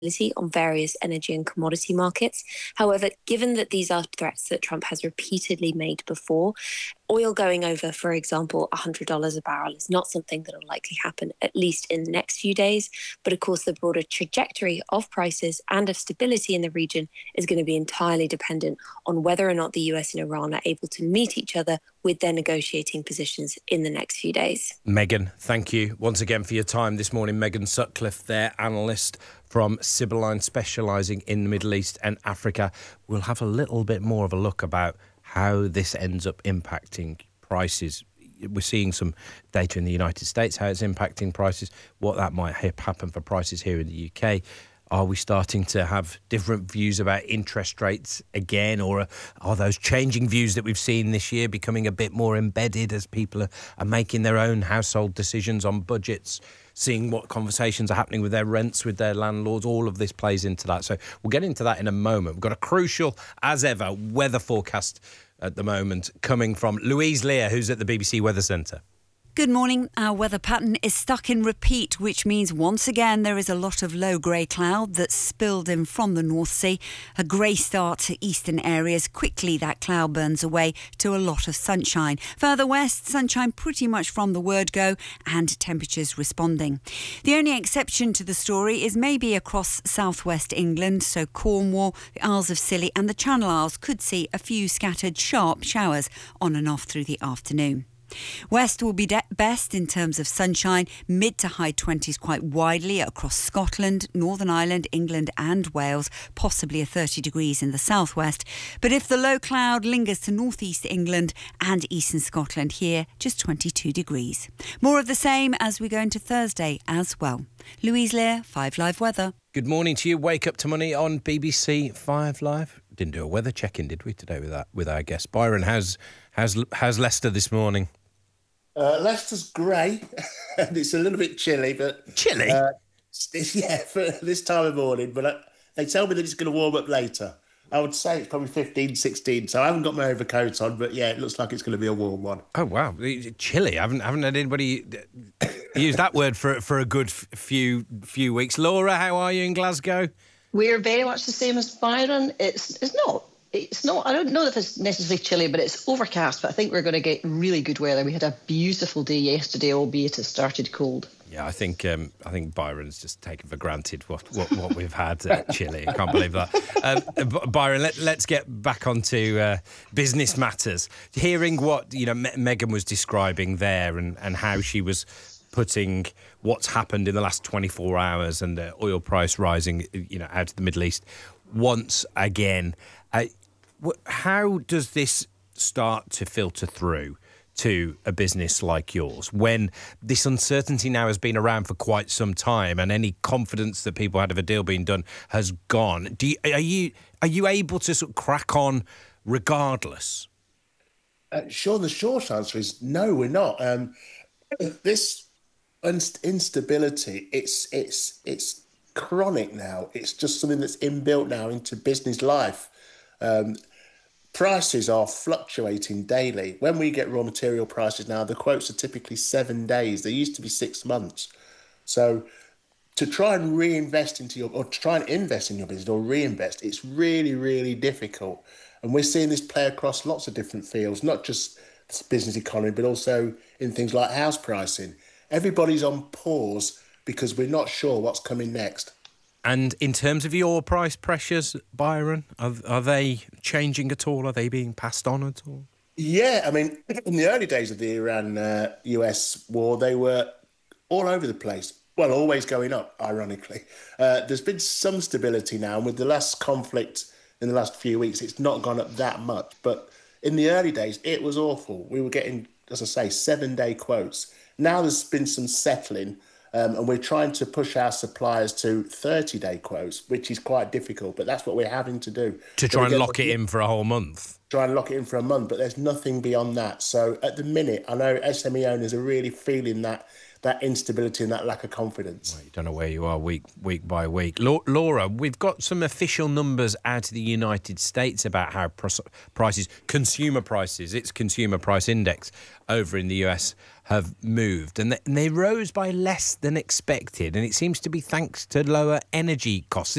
on various energy and commodity markets. However, given that these are threats that Trump has repeatedly made before, oil going over, for example, $100 a barrel is not something that will likely happen, at least in the next few days. But of course, the broader trajectory of prices and of stability in the region is going to be entirely dependent on whether or not the US and Iran are able to meet each other with their negotiating positions in the next few days. Megan, thank you once again for your time this morning. Megan Sutcliffe, their analyst from Sibylline, specialising in the Middle East and Africa. We'll have a little bit more of a look about how this ends up impacting prices. We're seeing some data in the United States, how it's impacting prices, what that might happen for prices here in the UK. Are we starting to have different views about interest rates again, or are those changing views that we've seen this year becoming a bit more embedded as people are making their own household decisions on budgets, seeing what conversations are happening with their rents, with their landlords? All of this plays into that. So we'll get into that in a moment. We've got a crucial, as ever, weather forecast at the moment coming from Louise Lear, who's at the BBC Weather Centre. Good morning. Our weather pattern is stuck in repeat, which means once again there is a lot of low grey cloud that's spilled in from the North Sea. A grey start to eastern areas. Quickly that cloud burns away to a lot of sunshine. Further west, sunshine pretty much from the word go and temperatures responding. The only exception to the story is maybe across southwest England, so Cornwall, the Isles of Scilly and the Channel Isles could see a few scattered sharp showers on and off through the afternoon. West will be best in terms of sunshine, mid to high 20s quite widely across Scotland, Northern Ireland, England and Wales, possibly a 30 degrees in the southwest. But if the low cloud lingers to northeast England and eastern Scotland, here just 22 degrees. More of the same as we go into Thursday as well. Louise Lear, 5 Live Weather. Good morning to you. Wake Up to Money on BBC 5 Live. Didn't do a weather check-in, did we, today with our guest Byron? How's Leicester this morning? Leicester's grey and it's a little bit chilly, but chilly. Yeah, for this time of morning. But they tell me that it's going to warm up later. I would say it's probably 15, 16. So I haven't got my overcoat on, but yeah, it looks like it's going to be a warm one. Oh wow, chilly! I haven't had anybody use that word for a good few weeks. Laura, how are you in Glasgow? We're very much the same as Byron. It's not, I don't know if it's necessarily chilly, but it's overcast. But I think we're going to get really good weather. We had a beautiful day yesterday, albeit it started cold. Yeah, I think Byron's just taken for granted what we've had chilly. I can't believe that. Byron, let's get back onto business matters. Hearing what Megan was describing there and how she was putting what's happened in the last 24 hours and the oil price rising, out of the Middle East once again. How does this start to filter through to a business like yours when this uncertainty now has been around for quite some time and any confidence that people had of a deal being done has gone? Are you able to sort of crack on regardless? Sure, the short answer is no, we're not. This instability, it's chronic now. It's just something that's inbuilt now into business life. Prices are fluctuating daily. When we get raw material prices now, the quotes are typically 7 days. They used to be 6 months. So to try and invest in your business or reinvest, it's really, really difficult. And we're seeing this play across lots of different fields, not just the business economy, but also in things like house pricing. Everybody's on pause because we're not sure what's coming next. And in terms of your price pressures, Byron, are they changing at all? Are they being passed on at all? Yeah, I mean, in the early days of the Iran-US war, they were all over the place. Well, always going up, ironically. There's been some stability now, and with the last conflict in the last few weeks, it's not gone up that much. But in the early days, it was awful. We were getting, as I say, 7-day quotes. Now there's been some settling. And we're trying to push our suppliers to 30-day quotes, which is quite difficult, but that's what we're having to do. To try and lock it in for a whole month? Try and lock it in for a month, but there's nothing beyond that. So at the minute, I know SME owners are really feeling that instability and that lack of confidence. Well, you don't know where you are week by week. Laura, we've got some official numbers out of the United States about how consumer prices, its consumer price index over in the US have moved. And they rose by less than expected. And it seems to be thanks to lower energy costs.